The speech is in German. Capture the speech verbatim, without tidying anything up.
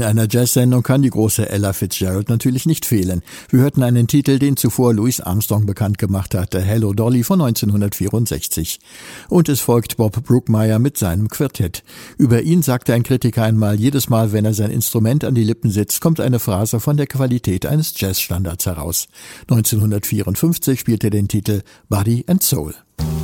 In einer Jazz-Sendung kann die große Ella Fitzgerald natürlich nicht fehlen. Wir hörten einen Titel, den zuvor Louis Armstrong bekannt gemacht hatte, Hello Dolly von neunzehnhundertvierundsechzig. Und es folgt Bob Brookmeyer mit seinem Quartett. Über ihn sagte ein Kritiker einmal, jedes Mal, wenn er sein Instrument an die Lippen setzt, kommt eine Phrase von der Qualität eines Jazzstandards heraus. neunzehnhundertvierundfünfzig spielte er den Titel Body and Soul.